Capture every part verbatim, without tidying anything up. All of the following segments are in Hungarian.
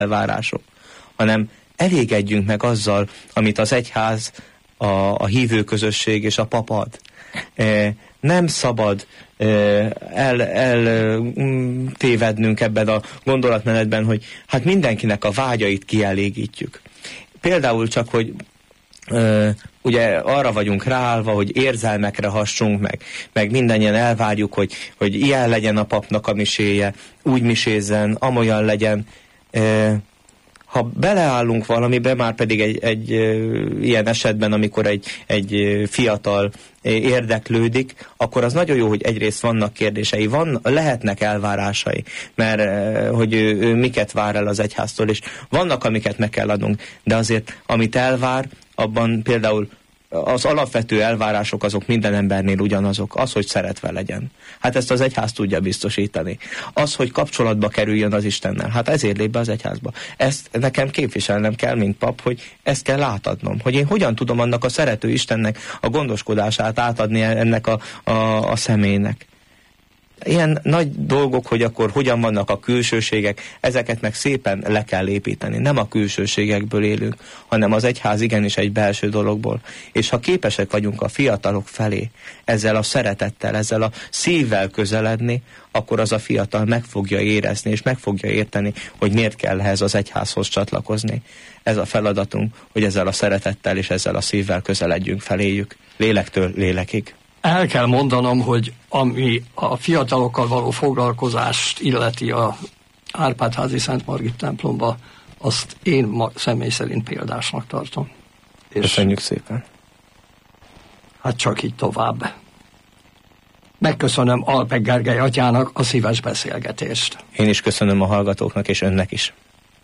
elvárások, hanem elégedjünk meg azzal, amit az egyház, a, a hívőközösség és a pap ad. E, nem szabad e, el, el um, tévednünk ebben a gondolatmenetben, hogy hát mindenkinek a vágyait kielégítjük. Például csak, hogy Uh, ugye arra vagyunk ráállva, hogy érzelmekre hassunk meg, meg mindannyian elvárjuk, hogy, hogy ilyen legyen a papnak a miséje, úgy misézzen, amolyan legyen. Uh, ha beleállunk valamibe, már pedig egy, egy uh, ilyen esetben, amikor egy, egy uh, fiatal uh, érdeklődik, akkor az nagyon jó, hogy egyrészt vannak kérdései, van, lehetnek elvárásai, mert uh, hogy ő, ő miket vár el az egyháztól, és vannak, amiket meg kell adnunk, de azért, amit elvár, abban például az alapvető elvárások azok minden embernél ugyanazok. Az, hogy szeretve legyen. Hát ezt az egyház tudja biztosítani. Az, hogy kapcsolatba kerüljön az Istennel. Hát ezért lép be az egyházba. Ezt nekem képviselnem kell, mint pap, hogy ezt kell átadnom. Hogy én hogyan tudom annak a szerető Istennek a gondoskodását átadni ennek a, a, a személynek. Ilyen nagy dolgok, hogy akkor hogyan vannak a külsőségek, ezeket meg szépen le kell építeni. Nem a külsőségekből élünk, hanem az egyház igenis egy belső dologból. És ha képesek vagyunk a fiatalok felé ezzel a szeretettel, ezzel a szívvel közeledni, akkor az a fiatal meg fogja érezni, és meg fogja érteni, hogy miért kell ehhez az egyházhoz csatlakozni. Ez a feladatunk, hogy ezzel a szeretettel és ezzel a szívvel közeledjünk feléjük, lélektől lélekig. El kell mondanom, hogy ami a fiatalokkal való foglalkozást illeti a Árpád-házi Szent Margit templomba, azt én ma személy szerint példásnak tartom. És köszönjük szépen. Hát csak így tovább. Megköszönöm Alpek Gergely atyának a szíves beszélgetést. Én is köszönöm a hallgatóknak és önnek is.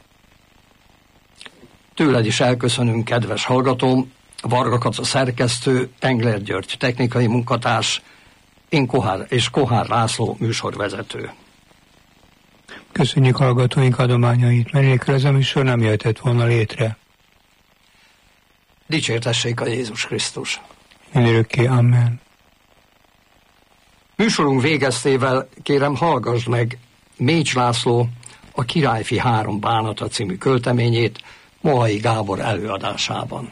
Tőled is elköszönünk, kedves hallgatóm. Varga Kaca szerkesztő, Engler György technikai munkatárs, én Kohár és Kohár László műsorvezető. Köszönjük hallgatóink adományait, mert nélkül ez a műsor nem jöhetett volna létre. Dicsértessék a Jézus Krisztus. Mindörökké, amen. Műsorunk végeztével kérem hallgassd meg Mécs László a Királyfi három bánata című költeményét Mohai Gábor előadásában.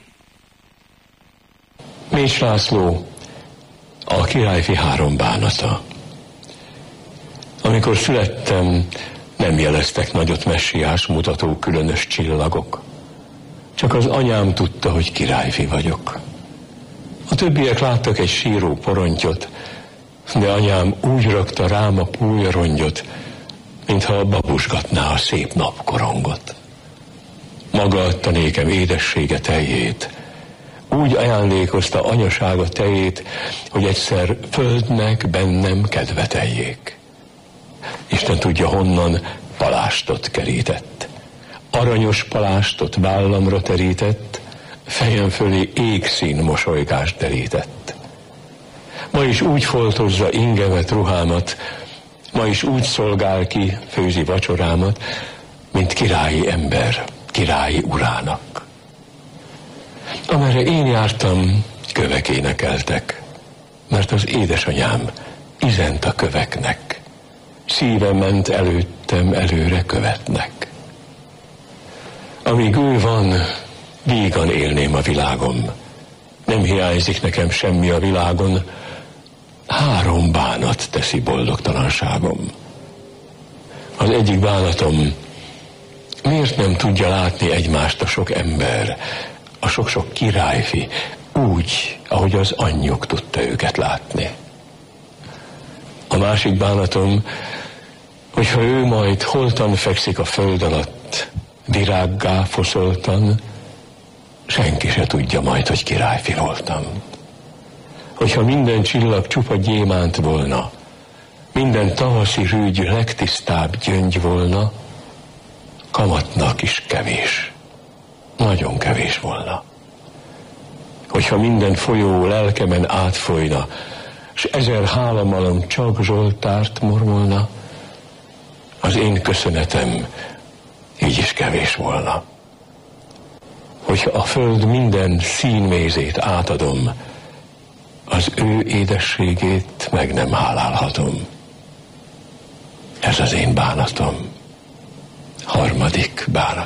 Mécs László, a Királyfi három bánata. Amikor születtem, nem jeleztek nagyot messiás mutató különös csillagok. Csak az anyám tudta, hogy királyfi vagyok. A többiek láttak egy síró porontyot, de anyám úgy rakta rám a púlyarongyot, mintha babusgatná a szép napkorongot. Maga adta nékem édessége teljét, úgy ajándékozta anyasága tejét, hogy egyszer földnek bennem kedve teljék. Isten tudja honnan palástot kerített. Aranyos palástot vállamra terített, fejem fölé égszín mosolygást derített. Ma is úgy foltozza ingemet, ruhámat, ma is úgy szolgál ki, főzi vacsorámat, mint királyi ember, királyi urának. Amerre én jártam, kövek énekeltek, mert az édesanyám izent a köveknek. Szíve ment előttem, előre követnek. Amíg ő van, vígan élném a világom. Nem hiányzik nekem semmi a világon, három bánat teszi boldogtalanságom. Az egyik bánatom, miért nem tudja látni egymást a sok ember, a sok-sok királyfi, úgy, ahogy az anyjuk tudta őket látni. A másik bánatom, hogyha ő majd holtan fekszik a föld alatt, virággá foszoltan, senki se tudja majd, hogy királyfi voltam. Hogyha minden csillag csupa gyémánt volna, minden tavaszi rügy legtisztább gyöngy volna, kamatnak is kevés, nagyon kevés volna. Hogyha minden folyó lelkemen átfolyna, s ezer hálamalom csak Zsoltárt mormolna, az én köszönetem így is kevés volna. Hogyha a föld minden színmézét átadom, az ő édességét meg nem hálálhatom. Ez az én bánatom. Harmadik bánat.